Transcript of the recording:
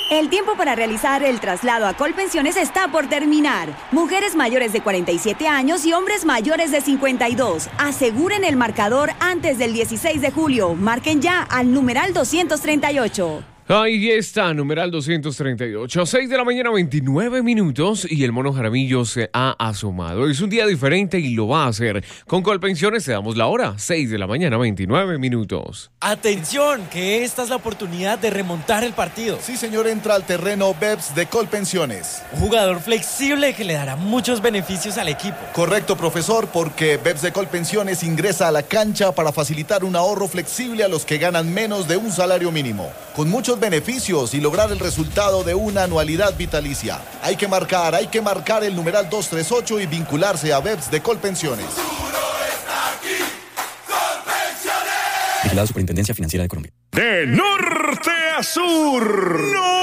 El tiempo para realizar el traslado a Colpensiones está por terminar. Mujeres mayores de 47 años y hombres mayores de 52. Aseguren el marcador antes del 16 de julio. Marquen ya al numeral 238. Ahí está, numeral 238, 6 de la mañana, 29 minutos, y el Mono Jaramillo se ha asomado. Es un día diferente y lo va a hacer. Con Colpensiones te damos la hora, 6 de la mañana, 29 minutos. ¡Atención! Que esta es la oportunidad de remontar el partido. Sí, señor, entra al terreno BEPS de Colpensiones. Un jugador flexible que le dará muchos beneficios al equipo. Correcto, profesor, porque BEPS de Colpensiones ingresa a la cancha para facilitar un ahorro flexible a los que ganan menos de un salario mínimo. Con muchos beneficios y lograr el resultado de una anualidad vitalicia. Hay que marcar el numeral 238 y vincularse a BEPS de Colpensiones. Vigilado Superintendencia Financiera de Colombia. De norte a sur, no